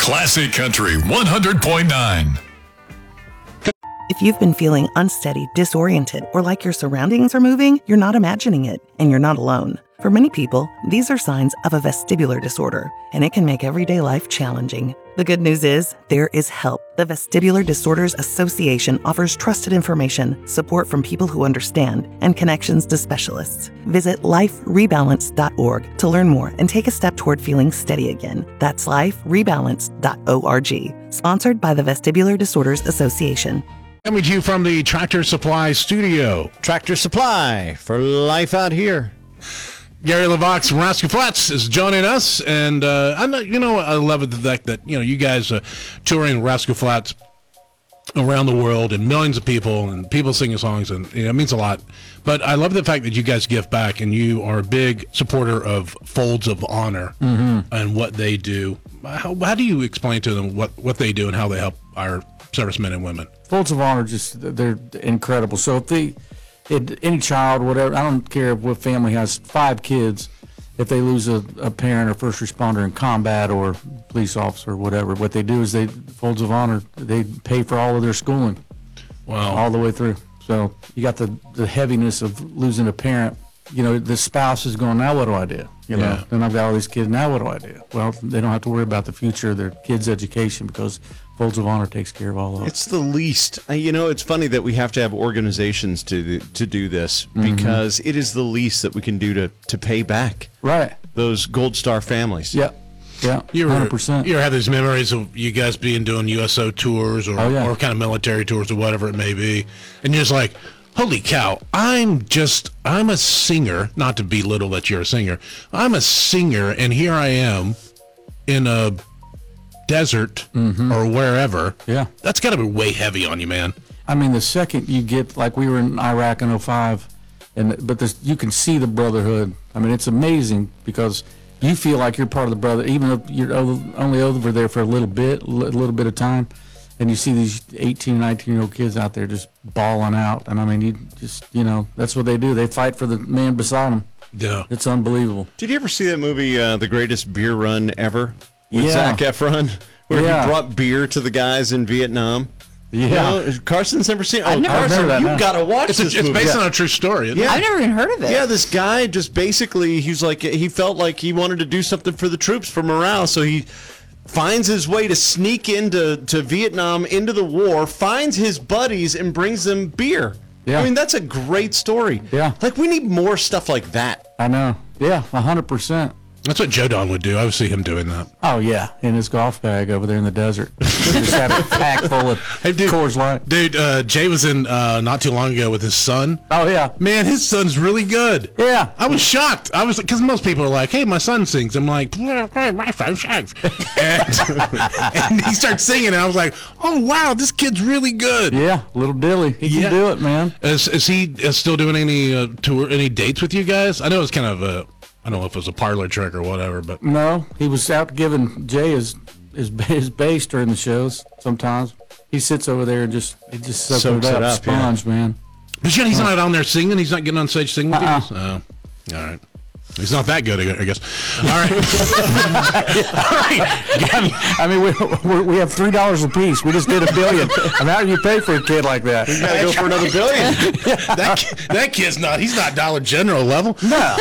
Classic Country 100.9. If you've been feeling unsteady, disoriented, or like your surroundings are moving, you're not imagining it, and you're not alone. For many people, these are signs of a vestibular disorder, and it can make everyday life challenging. The good news is, there is help. The Vestibular Disorders Association offers trusted information, support from people who understand, and connections to specialists. Visit liferebalance.org to learn more and take a step toward feeling steady again. That's liferebalance.org. Sponsored by the Vestibular Disorders Association. Coming to you from the Tractor Supply studio. Tractor Supply for life out here. Gary LeVox from Rascal Flats is joining us, and I love the fact that you guys touring Rascal Flats around the world, and millions of people and people singing songs, and it means a lot. But I love the fact that you guys give back, and you are a big supporter of Folds of Honor and what they do. How do you explain to them what they do and how they help our servicemen and women? Folds of Honor, they're incredible. So if any child, whatever, I don't care what family has 5 kids, if they lose a parent or first responder in combat or police officer or whatever, what they do is Folds of Honor, they pay for all of their schooling. Wow. All the way through. So you got the heaviness of losing a parent. The spouse is going, now what do I do? Then I've got all these kids, now what do I do? Well, they don't have to worry about the future of their kids' education because Folds of Honor takes care of all of it. It's the least. It's funny that we have to have organizations to do this because it is the least that we can do to pay back those Gold Star families. Yeah. Yeah, 100%. You ever have these memories of you guys doing USO tours or kind of military tours or whatever it may be, and you're just like, holy cow, I'm a singer, not to belittle that you're a singer. I'm a singer, and here I am in a desert or wherever. Yeah. That's got to be way heavy on you, man. I mean, the second you get, like we were in Iraq in 2005, you can see the brotherhood. I mean, it's amazing because you feel like you're part of the brother, even if you're only over there for a little bit of time. And you see these 18, 19-year-old kids out there just balling out. And, I mean, that's what they do. They fight for the man beside them. Yeah. It's unbelievable. Did you ever see that movie, The Greatest Beer Run Ever, with Zac Efron, where he brought beer to the guys in Vietnam? Yeah. Carson's never seen it? I've never Carson, heard of that, you've got to watch this movie. It's based on a true story, isn't it? I've never even heard of it. Yeah, this guy just basically, he felt like he wanted to do something for the troops, for morale, so he finds his way to sneak into Vietnam, into the war, finds his buddies, and brings them beer. Yeah. I mean, that's a great story. Yeah. Like, we need more stuff like that. I know. Yeah, 100%. That's what Joe Don would do. I would see him doing that. Oh, yeah, in his golf bag over there in the desert. Just had a pack full of Coors Light. Dude, Jay was in not too long ago with his son. Oh, yeah. Man, his son's really good. Yeah. I was shocked. Because most people are like, hey, my son sings. I'm like, hey, my son sings. And he starts singing, and I was like, oh, wow, this kid's really good. Yeah, little Dilly. He can do it, man. Is he still doing any dates with you guys? I know it's kind of I don't know if it was a parlor trick or whatever, but No, he was out giving Jay his bass during the shows sometimes. He sits over there and just soaks it up, sponge, man. But he's not on there singing? He's not getting on stage singing with you? Oh, all right. He's not that good, I guess. All right. All right. I mean, we have $3 a piece. We just did $1 billion. I mean, how do you pay for a kid like that? You got to go for another $1 billion. That kid's he's not Dollar General level. No.